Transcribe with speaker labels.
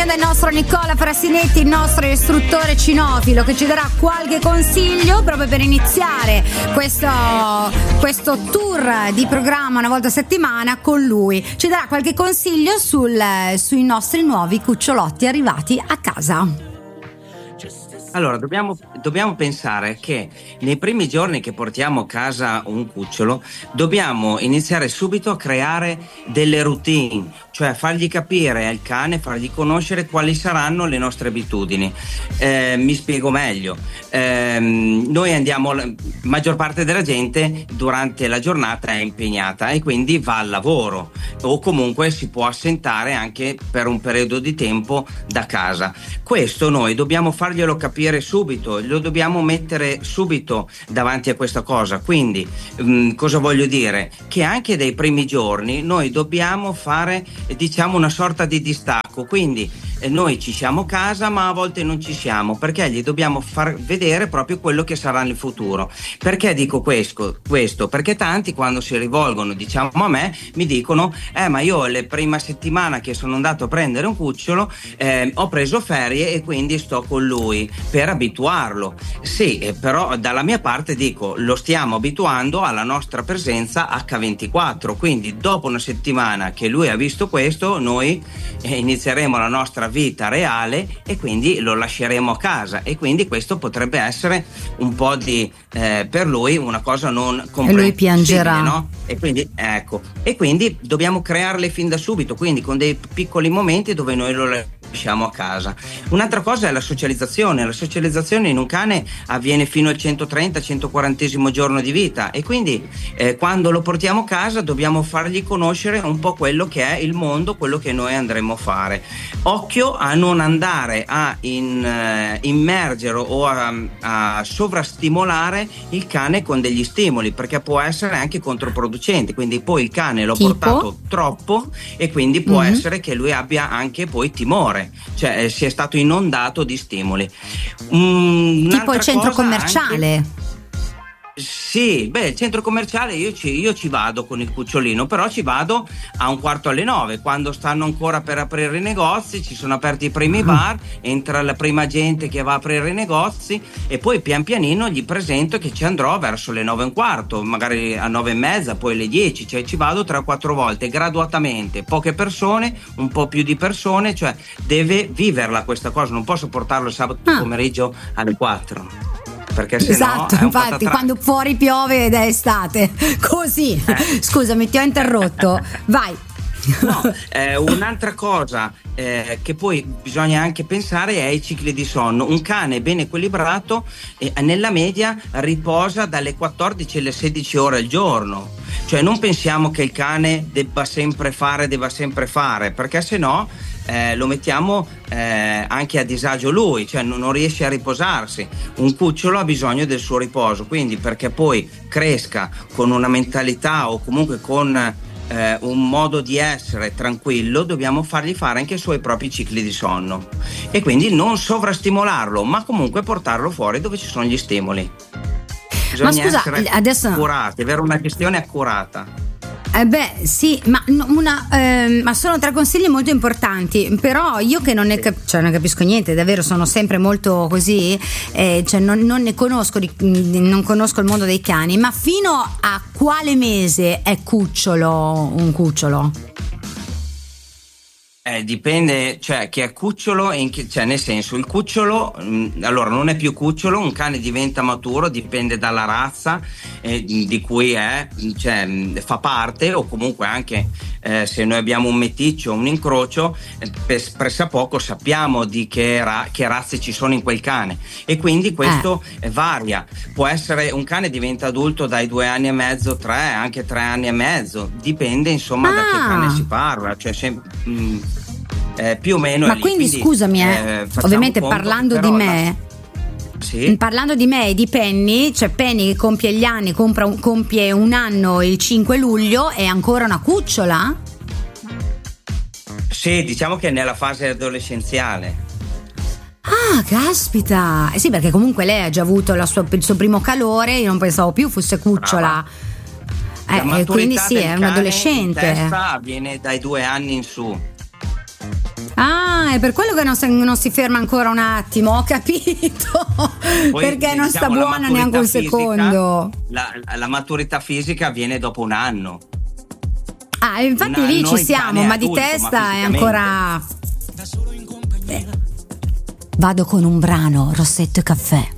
Speaker 1: attende il nostro Nicola Frassinetti, il nostro istruttore cinofilo, che ci darà qualche consiglio proprio per iniziare questo tour di programma una volta a settimana con lui. Ci darà qualche consiglio sui nostri nuovi cucciolotti arrivati a casa.
Speaker 2: Allora, dobbiamo pensare che nei primi giorni che portiamo a casa un cucciolo dobbiamo iniziare subito a creare delle routine, cioè fargli capire al cane, fargli conoscere quali saranno le nostre abitudini. Mi spiego meglio. Noi andiamo, la maggior parte della gente durante la giornata è impegnata e quindi va al lavoro o comunque si può assentare anche per un periodo di tempo da casa. Questo noi dobbiamo farglielo capire subito, lo dobbiamo mettere subito davanti a questa cosa. Quindi cosa voglio dire? Che anche dai primi giorni noi dobbiamo fare, diciamo, una sorta di distacco. Quindi noi ci siamo a casa ma a volte non ci siamo, perché gli dobbiamo far vedere proprio quello che sarà nel futuro. Perché dico questo? Perché tanti, quando si rivolgono, diciamo, a me, mi dicono ma io la prima settimana che sono andato a prendere un cucciolo ho preso ferie e quindi sto con lui per abituarlo. Sì, però dalla mia parte dico, lo stiamo abituando alla nostra presenza H24, quindi dopo una settimana che lui ha visto questo, noi inizieremo la nostra vita reale e quindi lo lasceremo a casa, e quindi questo potrebbe essere un po' di per lui una cosa non comprensibile,
Speaker 1: e lui piangerà,
Speaker 2: no? E quindi ecco, e quindi dobbiamo crearle fin da subito, quindi con dei piccoli momenti dove noi lo lasciamo a casa. Un'altra cosa è la socializzazione. La socializzazione in un cane avviene fino al 130-140 giorno di vita, e quindi quando lo portiamo a casa dobbiamo fargli conoscere un po' quello che è il mondo, quello che noi andremo a fare. Occhio a non andare a immergere o a sovrastimolare il cane con degli stimoli, perché può essere anche controproducente, quindi poi il cane l'ho portato troppo e quindi può essere che lui abbia anche poi timore, cioè si è stato inondato di stimoli.
Speaker 1: Tipo il centro commerciale anche.
Speaker 2: Sì, il centro commerciale io ci vado con il cucciolino, però ci vado a 8:45, quando stanno ancora per aprire i negozi, ci sono aperti i primi bar, entra la prima gente che va a aprire i negozi e poi pian pianino gli presento che ci andrò verso le 9:15, magari a 9:30, poi alle 10, cioè ci vado 3 o 4 volte graduatamente, poche persone, un po' più di persone, cioè deve viverla questa cosa, non posso portarlo il sabato pomeriggio alle 4. Perché
Speaker 1: esatto, infatti quando fuori piove ed è estate così. Scusami, ti ho interrotto, vai.
Speaker 2: No, un'altra cosa che poi bisogna anche pensare è ai cicli di sonno. Un cane ben equilibrato nella media riposa dalle 14 alle 16 ore al giorno, cioè non pensiamo che il cane debba sempre fare, perché se no lo mettiamo anche a disagio lui, cioè non riesce a riposarsi. Un cucciolo ha bisogno del suo riposo, quindi perché poi cresca con una mentalità o comunque con un modo di essere tranquillo, dobbiamo fargli fare anche i suoi propri cicli di sonno e quindi non sovrastimolarlo, ma comunque portarlo fuori dove ci sono gli stimoli. Bisogna essere accurati, avere una gestione accurata.
Speaker 1: Sì, ma sono 3 consigli molto importanti, però io che non ne capisco niente, davvero sono sempre molto così, cioè non conosco il mondo dei cani, ma fino a quale mese è un cucciolo?
Speaker 2: Dipende, cioè che è cucciolo cioè nel senso, il cucciolo allora non è più cucciolo, un cane diventa maturo, dipende dalla razza di cui fa parte, o comunque anche se noi abbiamo un meticcio o un incrocio, pressappoco sappiamo di che razze ci sono in quel cane, e quindi questo varia. Può essere un cane diventa adulto dai 2 anni e mezzo, 3, anche 3 anni e mezzo, dipende insomma da che cane si parla, cioè più o meno.
Speaker 1: Ma quindi scusami, ovviamente parlando di me.
Speaker 2: Sì.
Speaker 1: Parlando di me e di Penny, cioè Penny che compie gli anni, compie un anno il 5 luglio, è ancora una cucciola?
Speaker 2: Sì, diciamo che è nella fase adolescenziale.
Speaker 1: Ah, caspita! Sì, perché comunque lei ha già avuto il suo primo calore, io non pensavo più fosse cucciola.
Speaker 2: Quindi
Speaker 1: sì, è un adolescente.
Speaker 2: La testa avviene dai 2 anni in su.
Speaker 1: Ah, è per quello che non si ferma ancora un attimo, ho capito.
Speaker 2: Poi,
Speaker 1: perché non sta
Speaker 2: diciamo, la
Speaker 1: buona neanche un
Speaker 2: maturità fisica,
Speaker 1: secondo.
Speaker 2: La maturità fisica avviene dopo un anno.
Speaker 1: Ah, infatti
Speaker 2: Un
Speaker 1: lì
Speaker 2: anno
Speaker 1: ci
Speaker 2: il
Speaker 1: siamo,
Speaker 2: cane è
Speaker 1: ma di
Speaker 2: adulto,
Speaker 1: testa
Speaker 2: ma
Speaker 1: è ancora. Vado con un brano, Rossetto e caffè.